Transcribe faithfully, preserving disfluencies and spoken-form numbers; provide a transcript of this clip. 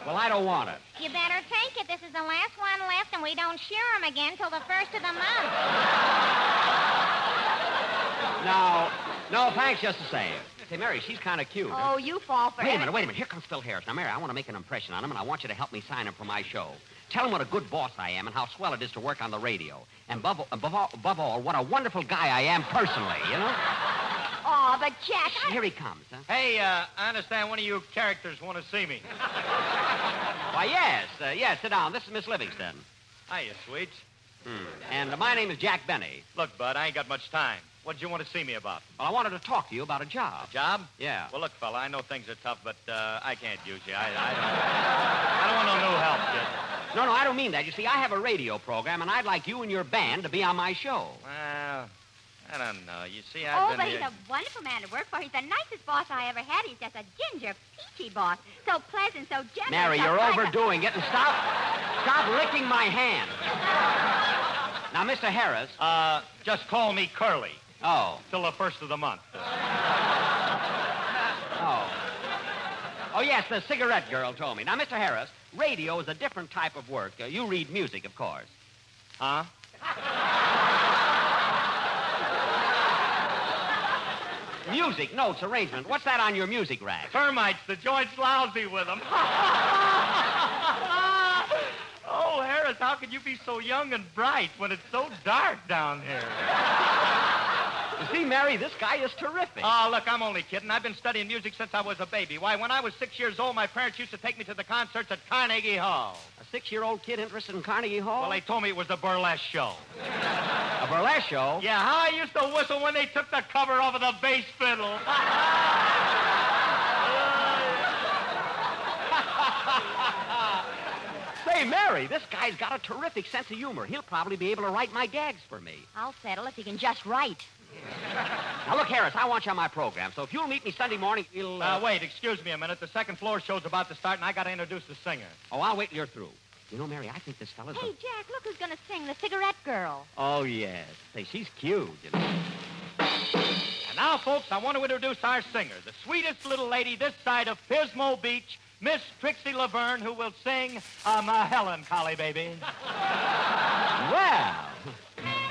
Well, I don't want it. You better take it. This is the last one left, and we don't shear 'em again till the first of the month. No, no, thanks just the same. Say, Mary, she's kind of cute. Oh, you fall for it. Wait a minute, wait a minute. Here comes Phil Harris. Now, Mary, I want to make an impression on him, and I want you to help me sign him for my show. Tell him what a good boss I am and how swell it is to work on the radio. And above, above, all, above all, what a wonderful guy I am personally, you know? Oh, but Jack, I... Here he comes, huh? Hey, uh, I understand one of you characters want to see me. Why, yes, uh, yes, sit down. This is Miss Livingston. Hiya, sweets. Hmm. And uh, my name is Jack Benny. Look, Bud, I ain't got much time. What'd you want to see me about? Well, I wanted to talk to you about a job. Job? Yeah. Well, look, fella, I know things are tough, but uh, I can't use you. I, I, don't, I don't want no new help, kid. No, no, I don't mean that. You see, I have a radio program, and I'd like you and your band to be on my show. Well, I don't know. You see, I've Oh, been but here... he's a wonderful man to work for. He's the nicest boss I ever had. He's just a ginger, peachy boss. So pleasant, so gentle. Mary, just you're like a- overdoing it, and stop, stop licking my hand. Now, Mister Harris. Uh, just call me Curly. Oh. Till the first of the month. Oh. Oh, yes, the cigarette girl told me. Now, Mister Harris, radio is a different type of work. Uh, you read music, of course. Huh? Music, notes, arrangement. What's that on your music rack? Termites. The joint's lousy with them. Oh, Harris, how could you be so young and bright when it's so dark down here? You see, Mary, this guy is terrific. Oh, look, I'm only kidding. I've been studying music since I was a baby. Why, when I was six years old, my parents used to take me to the concerts at Carnegie Hall. A six-year-old kid interested in Carnegie Hall? Well, they told me it was a burlesque show. A burlesque show? Yeah, how I used to whistle when they took the cover off of the bass fiddle. Say, Mary, this guy's got a terrific sense of humor. He'll probably be able to write my gags for me. I'll settle if he can just write. Now, look, Harris, I want you on my program, so if you'll meet me Sunday morning, we'll... Uh... Uh, wait, excuse me a minute. The second floor show's about to start, and I got to introduce the singer. Oh, I'll wait till you're through. You know, Mary, I think this fella's... Hey, a... Jack, look who's going to sing, the cigarette girl. Oh, yes. Say, she's cute, you know. And now, folks, I want to introduce our singer, the sweetest little lady this side of Pismo Beach, Miss Trixie Laverne, who will sing uh, My Melancholy Baby. Well...